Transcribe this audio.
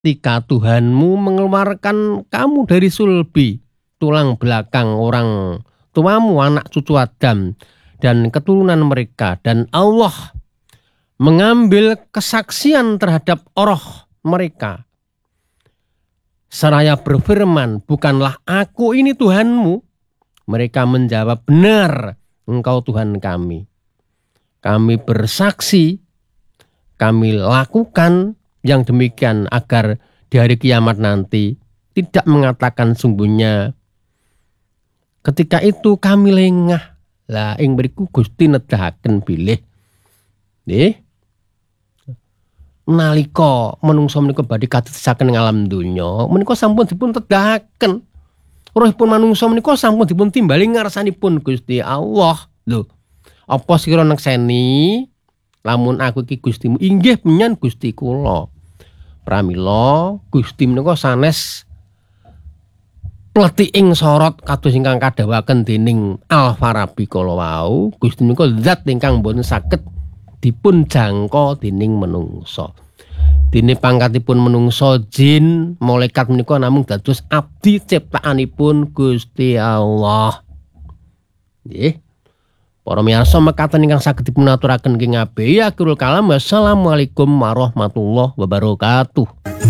ketika Tuhanmu mengeluarkan kamu dari sulbi, tulang belakang orang tuamu, anak cucu Adam, dan keturunan mereka. Dan Allah mengambil kesaksian terhadap roh mereka. Seraya berfirman, bukanlah aku ini Tuhanmu. Mereka menjawab, benar, engkau Tuhan kami. Kami bersaksi, kami lakukan yang demikian agar di hari kiamat nanti tidak mengatakan sungguhnya. Ketika itu kami lengah. Lah ing mriku Gusti nedahaken bilih. Nggih. Nalika menungso menika badhe kadesaken ing alam donya, menika sampun dipun tedahaken. Rohipun manungsa menika sampun dipun timbali ngarsanipun Gusti Allah. Lho, apa sira nekseni lamun aku iki Gustimu? Inggih menyan Gusti kula. Pramila Gusti menika sanes pletiking sorot kados ingkang kadhawaken dening Al-Farabi kala wau. Gusti menika zat ingkang boten saged dipun jangka dening manungsa. Dene pangkatipun manungsa jin, malaikat menika namung dados abdi ciptaanipun Gusti Allah. Nggih. Para miyarsa mekaten ingkang saged dipun aturaken ing ngabeh. Akhirul kalam. Wassalamualaikum warahmatullahi wabarakatuh.